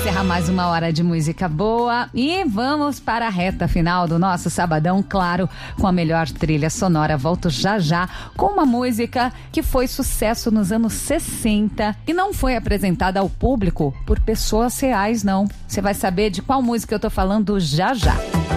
encerrar mais uma hora de música boa e vamos para a reta final do nosso sabadão, claro, com a melhor trilha sonora. Volto já já com uma música que foi sucesso nos anos 60 e não foi apresentada ao público por pessoas reais, não. Você vai saber de qual música eu tô falando já já.